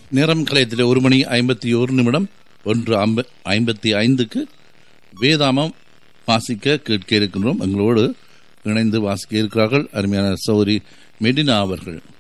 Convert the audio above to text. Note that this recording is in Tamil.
நேரம் கலையத்தில் 1:51 1:55 வேதாமம் வாசிக்க கேட்க இருக்கின்றோம். எங்களோடு இணைந்து வாசிக்க இருக்கிறார்கள் அருமையான சௌரி மெடினா அவர்கள்.